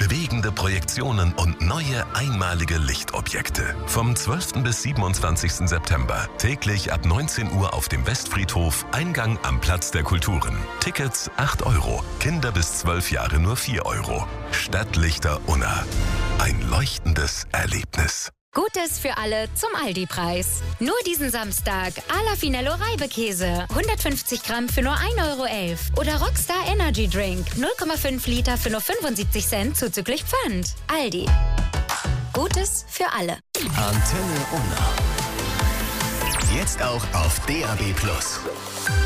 bewegende Projektionen und neue einmalige Lichtobjekte. Vom 12. bis 27. September. Täglich ab 19 Uhr auf dem Westfriedhof, Eingang am Platz der Kulturen. Tickets 8 €, Kinder bis 12 Jahre nur 4 €. Stadtlichter Unna. Ein leuchtendes Erlebnis. Gutes für alle zum Aldi-Preis. Nur diesen Samstag Ala Finello Reibekäse. 150 Gramm für nur 1,11 € Oder Rockstar Energy Drink. 0,5 Liter für nur 75 Cent zuzüglich Pfand. Aldi. Gutes für alle. Antenne Unna. Jetzt auch auf DAB+.